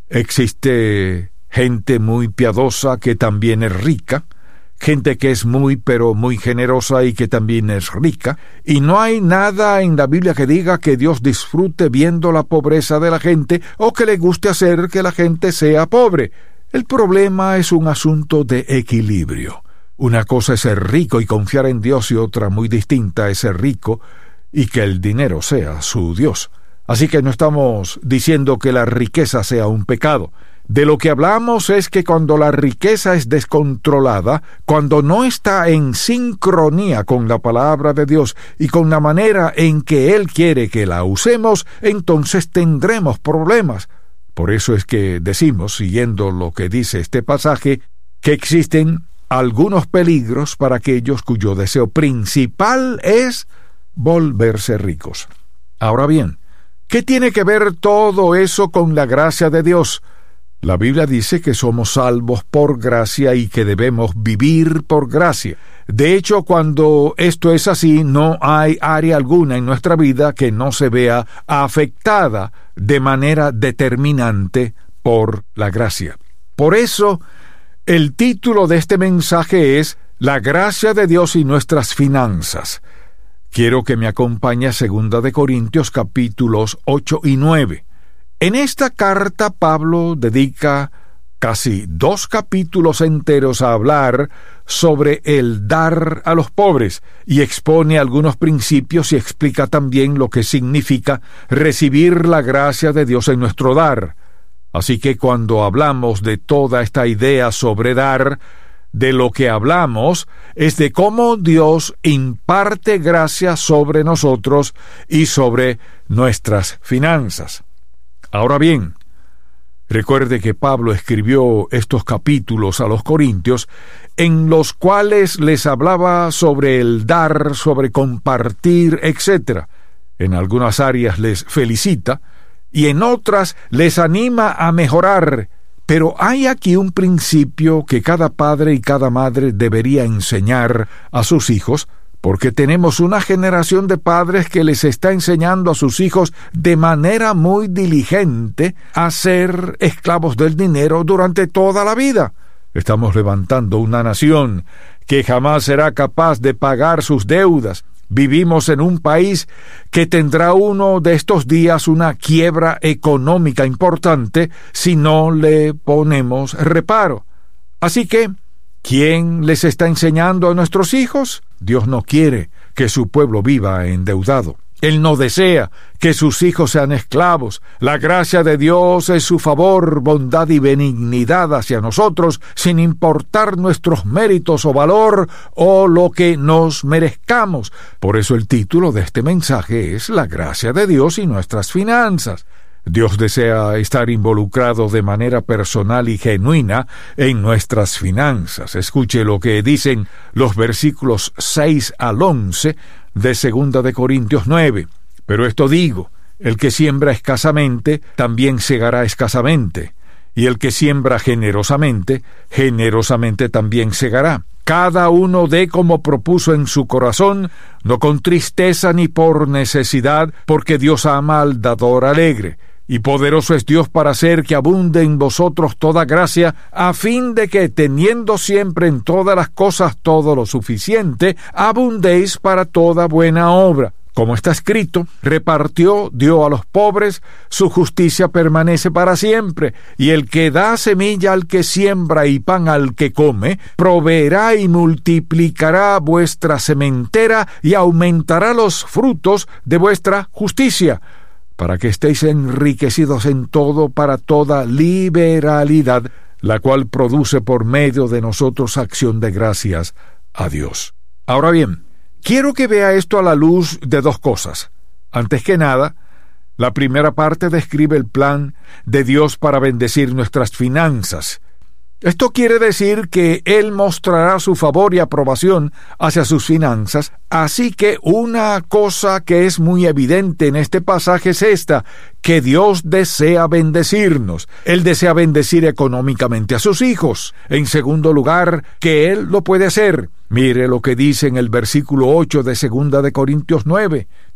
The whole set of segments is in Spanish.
Existe gente muy piadosa que también es rica, gente que es muy pero muy generosa y que también es rica, y no hay nada en la Biblia que diga que Dios disfrute viendo la pobreza de la gente o que le guste hacer que la gente sea pobre. El problema es un asunto de equilibrio. Una cosa es ser rico y confiar en Dios y otra muy distinta es ser rico y que el dinero sea su Dios. Así que no estamos diciendo que la riqueza sea un pecado. De lo que hablamos es que cuando la riqueza es descontrolada, cuando no está en sincronía con la palabra de Dios y con la manera en que Él quiere que la usemos, entonces tendremos problemas. Por eso es que decimos, siguiendo lo que dice este pasaje, que existen algunos peligros para aquellos cuyo deseo principal es volverse ricos. Ahora bien, ¿qué tiene que ver todo eso con la gracia de Dios? La Biblia dice que somos salvos por gracia y que debemos vivir por gracia. De hecho, cuando esto es así, no hay área alguna en nuestra vida que no se vea afectada de manera determinante por la gracia. Por eso, el título de este mensaje es La gracia de Dios y nuestras finanzas. Quiero que me acompañe a 2 de Corintios capítulos 8 y 9. En esta carta Pablo dedica casi 2 capítulos enteros a hablar sobre el dar a los pobres y expone algunos principios y explica también lo que significa recibir la gracia de Dios en nuestro dar. Así que cuando hablamos de toda esta idea sobre dar, de lo que hablamos es de cómo Dios imparte gracia sobre nosotros y sobre nuestras finanzas. Ahora bien, recuerde que Pablo escribió estos capítulos a los Corintios en los cuales les hablaba sobre el dar, sobre compartir, etc. En algunas áreas les felicita y en otras les anima a mejorar. Pero hay aquí un principio que cada padre y cada madre debería enseñar a sus hijos, porque tenemos una generación de padres que les está enseñando a sus hijos de manera muy diligente a ser esclavos del dinero durante toda la vida. Estamos levantando una nación que jamás será capaz de pagar sus deudas. Vivimos en un país que tendrá uno de estos días una quiebra económica importante si no le ponemos reparo. Así que, ¿quién les está enseñando a nuestros hijos? Dios no quiere que su pueblo viva endeudado. Él no desea que sus hijos sean esclavos. La gracia de Dios es su favor, bondad y benignidad hacia nosotros, sin importar nuestros méritos o valor o lo que nos merezcamos. Por eso el título de este mensaje es La gracia de Dios y nuestras finanzas. Dios desea estar involucrado de manera personal y genuina en nuestras finanzas. Escuche lo que dicen los versículos 6 al 11 de 2 de Corintios 9. Pero esto digo, el que siembra escasamente, también segará escasamente, y el que siembra generosamente, generosamente también segará. Cada uno dé como propuso en su corazón, no con tristeza ni por necesidad, porque Dios ama al dador alegre. Y poderoso es Dios para hacer que abunde en vosotros toda gracia, a fin de que, teniendo siempre en todas las cosas todo lo suficiente, abundéis para toda buena obra. Como está escrito, repartió, dio a los pobres, su justicia permanece para siempre, y el que da semilla al que siembra y pan al que come, proveerá y multiplicará vuestra sementera y aumentará los frutos de vuestra justicia, para que estéis enriquecidos en todo para toda liberalidad, la cual produce por medio de nosotros acción de gracias a Dios. Ahora bien, quiero que vea esto a la luz de 2 cosas. Antes que nada, la primera parte describe el plan de Dios para bendecir nuestras finanzas. Esto quiere decir que Él mostrará su favor y aprobación hacia sus finanzas, así que una cosa que es muy evidente en este pasaje es esta, que Dios desea bendecirnos. Él desea bendecir económicamente a sus hijos. En segundo lugar, que Él lo puede hacer. Mire lo que dice en el versículo 8 de 2 de Corintios 9.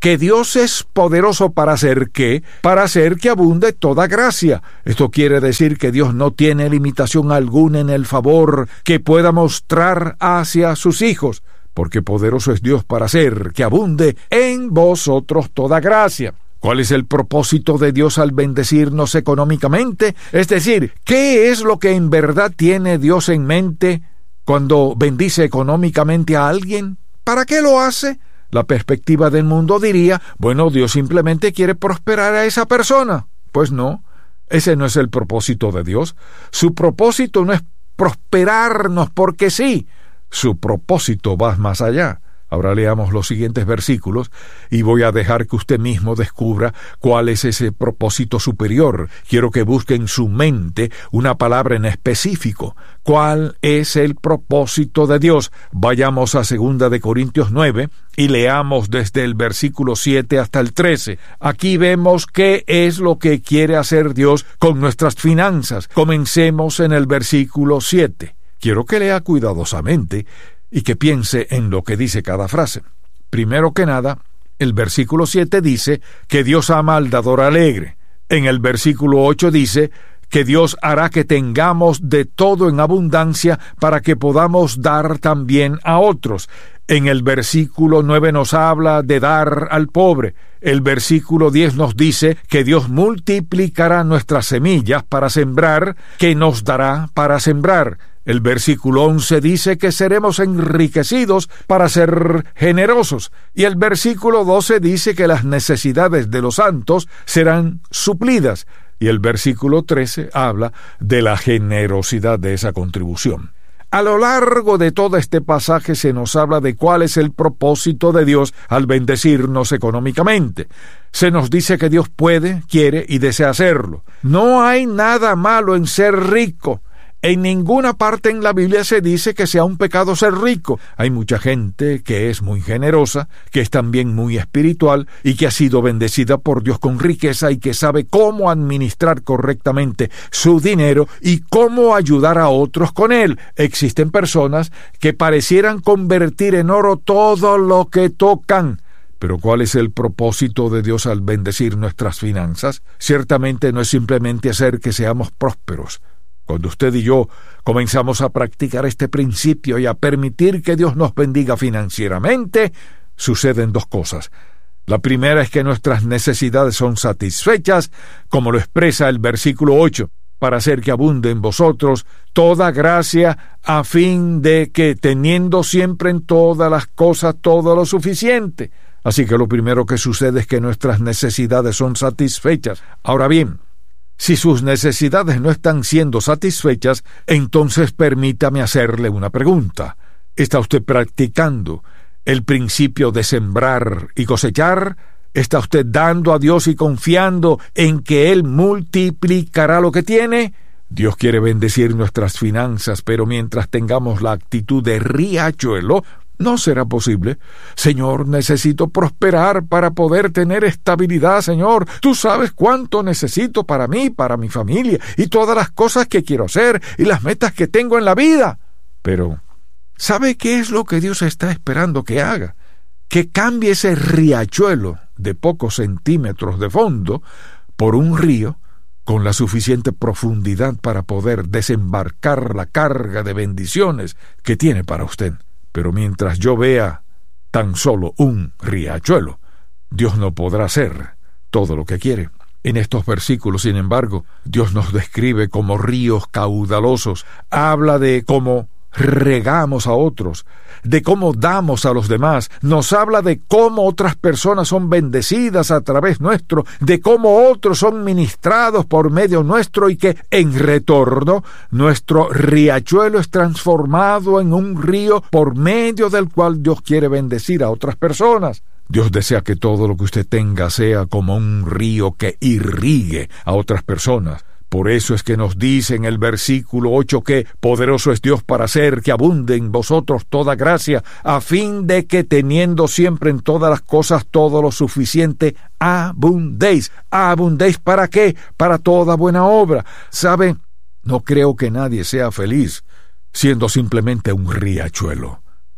que Dios es poderoso para hacer ¿qué? Para hacer que abunde toda gracia. Esto quiere decir que Dios no tiene limitación alguna en el favor que pueda mostrar hacia sus hijos, porque poderoso es Dios para hacer que abunde en vosotros toda gracia. ¿Cuál es el propósito de Dios al bendecirnos económicamente? Es decir, ¿qué es lo que en verdad tiene Dios en mente cuando bendice económicamente a alguien? ¿Para qué lo hace? La perspectiva del mundo diría, bueno, Dios simplemente quiere prosperar a esa persona. Pues no, ese no es el propósito de Dios. Su propósito no es prosperarnos porque sí. Su propósito va más allá. Ahora leamos los siguientes versículos y voy a dejar que usted mismo descubra cuál es ese propósito superior. Quiero que busque en su mente una palabra en específico. ¿Cuál es el propósito de Dios? Vayamos a 2 de Corintios 9 y leamos desde el versículo 7 hasta el 13. Aquí vemos qué es lo que quiere hacer Dios con nuestras finanzas. Comencemos en el versículo 7. Quiero que lea cuidadosamente y que piense en lo que dice cada frase. Primero que nada, el versículo 7 dice que Dios ama al dador alegre. En el versículo 8 dice que Dios hará que tengamos de todo en abundancia para que podamos dar también a otros. En el versículo 9 nos habla de dar al pobre. El versículo 10 nos dice que Dios multiplicará nuestras semillas para sembrar, que nos dará para sembrar. El versículo 11 dice que seremos enriquecidos para ser generosos. Y el versículo 12 dice que las necesidades de los santos serán suplidas. Y el versículo 13 habla de la generosidad de esa contribución. A lo largo de todo este pasaje se nos habla de cuál es el propósito de Dios al bendecirnos económicamente. Se nos dice que Dios puede, quiere y desea hacerlo. No hay nada malo en ser rico. En ninguna parte en la Biblia se dice que sea un pecado ser rico. Hay mucha gente que es muy generosa, que es también muy espiritual y que ha sido bendecida por Dios con riqueza y que sabe cómo administrar correctamente su dinero y cómo ayudar a otros con él. Existen personas que parecieran convertir en oro todo lo que tocan. Pero ¿cuál es el propósito de Dios al bendecir nuestras finanzas? Ciertamente no es simplemente hacer que seamos prósperos. Cuando usted y yo comenzamos a practicar este principio y a permitir que Dios nos bendiga financieramente, suceden dos cosas. La primera es que nuestras necesidades son satisfechas, como lo expresa el versículo 8, para hacer que abunde en vosotros toda gracia, a fin de que, teniendo siempre en todas las cosas todo lo suficiente. Así que lo primero que sucede es que nuestras necesidades son satisfechas. Ahora bien, si sus necesidades no están siendo satisfechas, entonces permítame hacerle una pregunta. ¿Está usted practicando el principio de sembrar y cosechar? ¿Está usted dando a Dios y confiando en que Él multiplicará lo que tiene? Dios quiere bendecir nuestras finanzas, pero mientras tengamos la actitud de riachuelo, no será posible. Señor, necesito prosperar para poder tener estabilidad, Señor. Tú sabes cuánto necesito para mí, para mi familia, y todas las cosas que quiero hacer, y las metas que tengo en la vida. Pero, ¿sabe qué es lo que Dios está esperando que haga? Que cambie ese riachuelo de pocos centímetros de fondo por un río con la suficiente profundidad para poder desembarcar la carga de bendiciones que tiene para usted. Pero mientras yo vea tan solo un riachuelo, Dios no podrá hacer todo lo que quiere. En estos versículos, sin embargo, Dios nos describe como ríos caudalosos. Habla de cómo regamos a otros, de cómo damos a los demás. Nos habla de cómo otras personas son bendecidas a través nuestro, de cómo otros son ministrados por medio nuestro y que, en retorno, nuestro riachuelo es transformado en un río por medio del cual Dios quiere bendecir a otras personas. Dios desea que todo lo que usted tenga sea como un río que irrigue a otras personas. Por eso es que nos dice en el versículo 8 que poderoso es Dios para hacer que abunde en vosotros toda gracia, a fin de que, teniendo siempre en todas las cosas todo lo suficiente, abundéis. ¿Abundéis para qué? Para toda buena obra. ¿Sabe? No creo que nadie sea feliz siendo simplemente un riachuelo.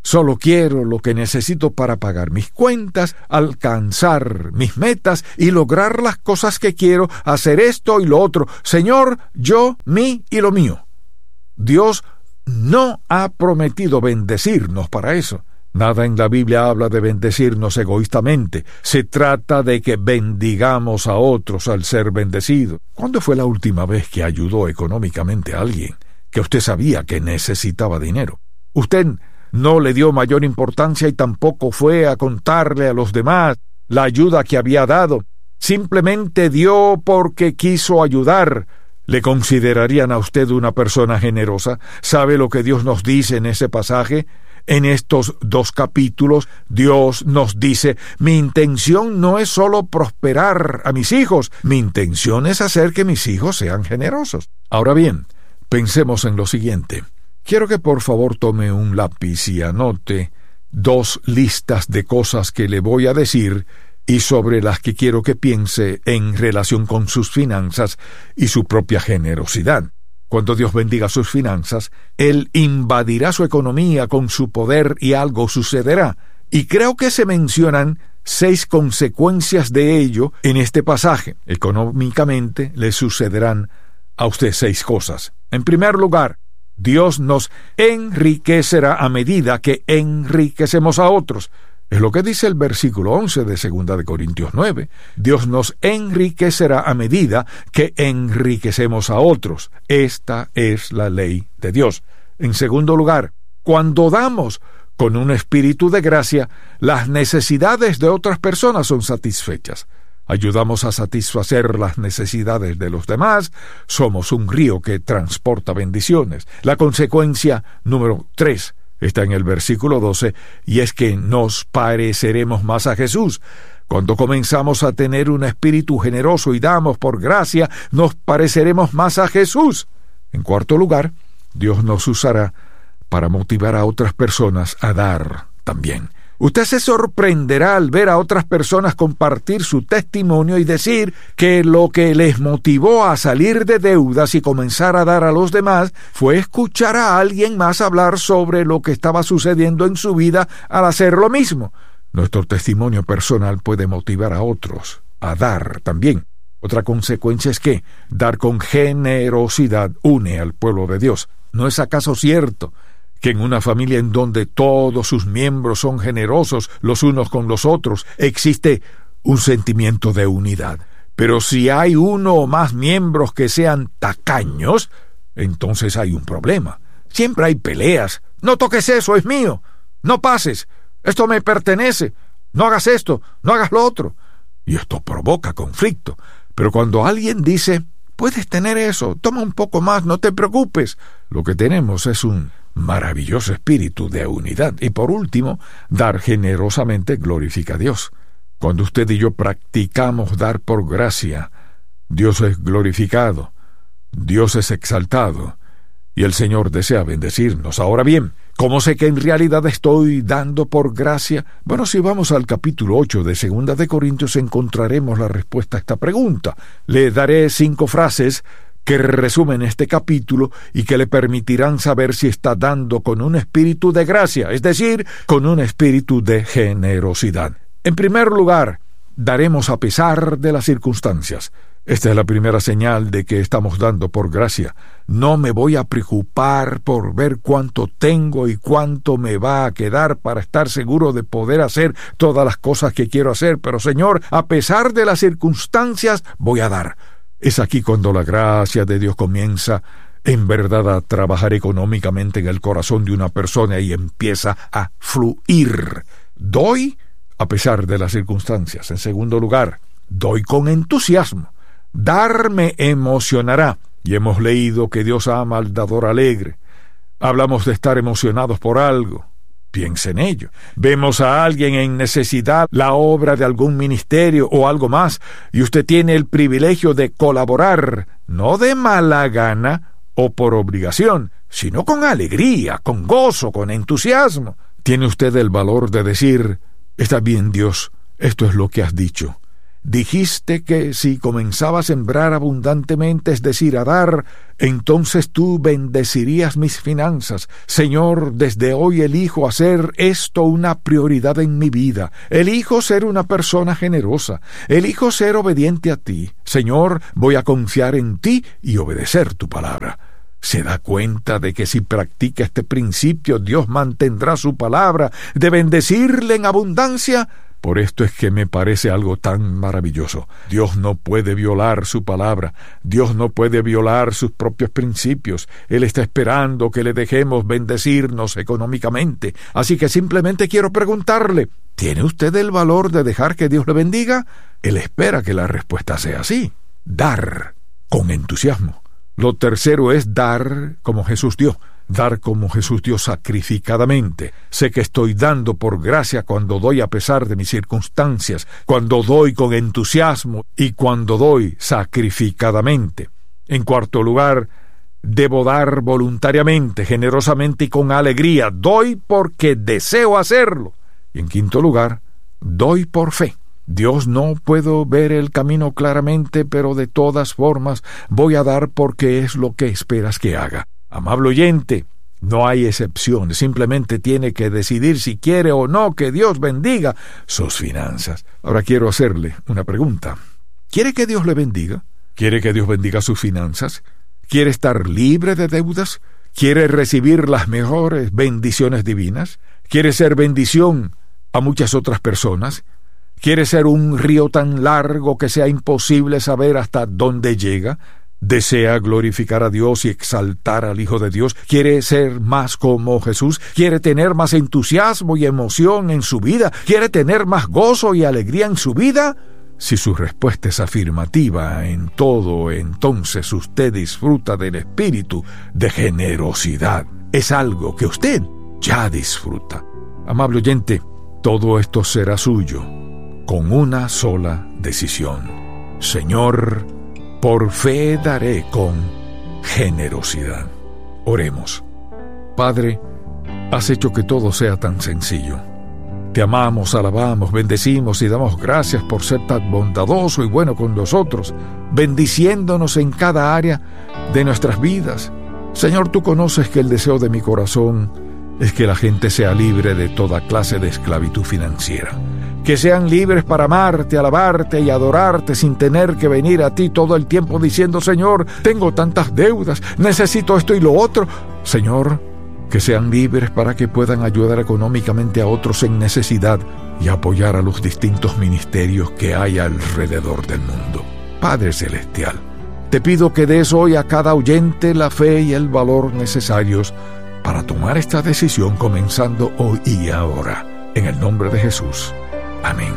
Solo quiero lo que necesito para pagar mis cuentas, alcanzar mis metas y lograr las cosas que quiero, hacer esto y lo otro. Señor, yo, mí y lo mío. Dios no ha prometido bendecirnos para eso. Nada en la Biblia habla de bendecirnos egoístamente. Se trata de que bendigamos a otros al ser bendecidos. ¿Cuándo fue la última vez que ayudó económicamente a alguien que usted sabía que necesitaba dinero? Usted no le dio mayor importancia y tampoco fue a contarle a los demás la ayuda que había dado. Simplemente dio porque quiso ayudar. ¿Le considerarían a usted una persona generosa? ¿Sabe lo que Dios nos dice en ese pasaje? En estos 2 capítulos, Dios nos dice: mi intención no es solo prosperar a mis hijos, mi intención es hacer que mis hijos sean generosos. Ahora bien, pensemos en lo siguiente. Quiero que por favor tome un lápiz y anote 2 listas de cosas que le voy a decir y sobre las que quiero que piense en relación con sus finanzas y su propia generosidad. Cuando Dios bendiga sus finanzas, Él invadirá su economía con su poder y algo sucederá. Y creo que se mencionan 6 consecuencias de ello en este pasaje. Económicamente le sucederán a usted 6 cosas. En primer lugar, Dios nos enriquecerá a medida que enriquecemos a otros. Es lo que dice el versículo 11 de 2 de Corintios 9. Dios nos enriquecerá a medida que enriquecemos a otros. Esta es la ley de Dios. En segundo lugar, cuando damos con un espíritu de gracia, las necesidades de otras personas son satisfechas. Ayudamos a satisfacer las necesidades de los demás. Somos un río que transporta bendiciones. La consecuencia número 3 está en el versículo 12, y es que nos pareceremos más a Jesús. Cuando comenzamos a tener un espíritu generoso y damos por gracia, nos pareceremos más a Jesús. En cuarto lugar, Dios nos usará para motivar a otras personas a dar también. Usted se sorprenderá al ver a otras personas compartir su testimonio y decir que lo que les motivó a salir de deudas y comenzar a dar a los demás fue escuchar a alguien más hablar sobre lo que estaba sucediendo en su vida al hacer lo mismo. Nuestro testimonio personal puede motivar a otros a dar también. Otra consecuencia es que dar con generosidad une al pueblo de Dios. ¿No es acaso cierto que en una familia en donde todos sus miembros son generosos los unos con los otros, existe un sentimiento de unidad? Pero si hay uno o más miembros que sean tacaños, entonces hay un problema. Siempre hay peleas. No toques eso, es mío. No pases. Esto me pertenece. No hagas esto, no hagas lo otro. Y esto provoca conflicto. Pero cuando alguien dice: puedes tener eso, toma un poco más, no te preocupes, lo que tenemos es un maravilloso espíritu de unidad. Y por último, dar generosamente glorifica a Dios. Cuando usted y yo practicamos dar por gracia, Dios es glorificado, Dios es exaltado, y el Señor desea bendecirnos. Ahora bien, ¿cómo sé que en realidad estoy dando por gracia? Bueno, si vamos al capítulo 8 de 2 de Corintios, encontraremos la respuesta a esta pregunta. Le daré 5 frases que resumen este capítulo y que le permitirán saber si está dando con un espíritu de gracia, es decir, con un espíritu de generosidad. En primer lugar, daremos a pesar de las circunstancias. Esta es la primera señal de que estamos dando por gracia. No me voy a preocupar por ver cuánto tengo y cuánto me va a quedar para estar seguro de poder hacer todas las cosas que quiero hacer, pero Señor, a pesar de las circunstancias, voy a dar. Es aquí cuando la gracia de Dios comienza en verdad a trabajar económicamente en el corazón de una persona y empieza a fluir. Doy a pesar de las circunstancias. En segundo lugar, doy con entusiasmo. Dar me emocionará. Y hemos leído que Dios ama al dador alegre. Hablamos de estar emocionados por algo. Piense en ello. Vemos a alguien en necesidad, la obra de algún ministerio o algo más, y usted tiene el privilegio de colaborar, no de mala gana o por obligación, sino con alegría, con gozo, con entusiasmo. Tiene usted el valor de decir: está bien, Dios, esto es lo que has dicho. Dijiste que si comenzaba a sembrar abundantemente, es decir, a dar, entonces tú bendecirías mis finanzas. Señor, desde hoy elijo hacer esto una prioridad en mi vida. Elijo ser una persona generosa. Elijo ser obediente a ti. Señor, voy a confiar en ti y obedecer tu palabra. ¿Se da cuenta de que si practica este principio, Dios mantendrá su palabra de bendecirle en abundancia? Por esto es que me parece algo tan maravilloso. Dios no puede violar su palabra. Dios no puede violar sus propios principios. Él está esperando que le dejemos bendecirnos económicamente. Así que simplemente quiero preguntarle, ¿tiene usted el valor de dejar que Dios le bendiga? Él espera que la respuesta sea así. Dar con entusiasmo. Lo tercero es dar como Jesús dio. Dar como Jesús dio sacrificadamente. Sé que estoy dando por gracia cuando doy a pesar de mis circunstancias, cuando doy con entusiasmo y cuando doy sacrificadamente. En cuarto lugar, debo dar voluntariamente, generosamente y con alegría. Doy porque deseo hacerlo. Y en quinto lugar, doy por fe. Dios, no puedo ver el camino claramente, pero de todas formas voy a dar porque es lo que esperas que haga. Amable oyente, no hay excepciones, simplemente tiene que decidir si quiere o no que Dios bendiga sus finanzas. Ahora quiero hacerle una pregunta. ¿Quiere que Dios le bendiga? ¿Quiere que Dios bendiga sus finanzas? ¿Quiere estar libre de deudas? ¿Quiere recibir las mejores bendiciones divinas? ¿Quiere ser bendición a muchas otras personas? ¿Quiere ser un río tan largo que sea imposible saber hasta dónde llega? ¿Desea glorificar a Dios y exaltar al Hijo de Dios? ¿Quiere ser más como Jesús? ¿Quiere tener más entusiasmo y emoción en su vida? ¿Quiere tener más gozo y alegría en su vida? Si su respuesta es afirmativa en todo, entonces usted disfruta del espíritu de generosidad. Es algo que usted ya disfruta. Amable oyente, todo esto será suyo con una sola decisión. Señor, por fe daré con generosidad. Oremos. Padre, has hecho que todo sea tan sencillo. Te amamos, alabamos, bendecimos y damos gracias por ser tan bondadoso y bueno con nosotros, bendiciéndonos en cada área de nuestras vidas. Señor, tú conoces que el deseo de mi corazón es que la gente sea libre de toda clase de esclavitud financiera. Que sean libres para amarte, alabarte y adorarte sin tener que venir a ti todo el tiempo diciendo, Señor, tengo tantas deudas, necesito esto y lo otro. Señor, que sean libres para que puedan ayudar económicamente a otros en necesidad y apoyar a los distintos ministerios que hay alrededor del mundo. Padre Celestial, te pido que des hoy a cada oyente la fe y el valor necesarios para tomar esta decisión comenzando hoy y ahora. En el nombre de Jesús. Amén.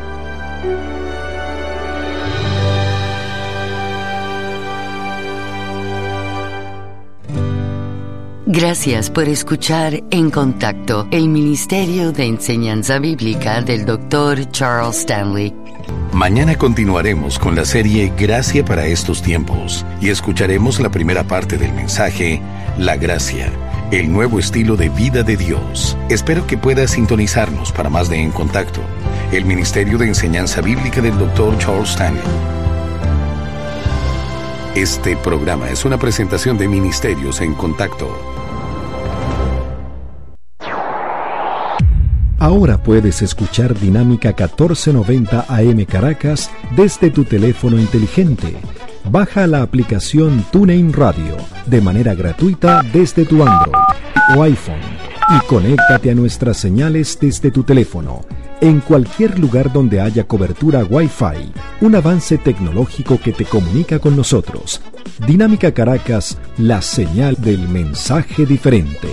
Gracias por escuchar En Contacto, el Ministerio de Enseñanza Bíblica del Dr. Charles Stanley. Mañana continuaremos con la serie Gracia para estos tiempos y escucharemos la primera parte del mensaje, La Gracia, el nuevo estilo de vida de Dios. Espero que puedas sintonizarnos para más de En Contacto, el Ministerio de Enseñanza Bíblica del Dr. Charles Stanley. Este programa es una presentación de Ministerios En Contacto. Ahora puedes escuchar Dinámica 1490 AM Caracas desde tu teléfono inteligente. Baja la aplicación TuneIn Radio de manera gratuita desde tu Android o iPhone y conéctate a nuestras señales desde tu teléfono en cualquier lugar donde haya cobertura Wi-Fi, un avance tecnológico que te comunica con nosotros. Dinámica Caracas, la señal del mensaje diferente.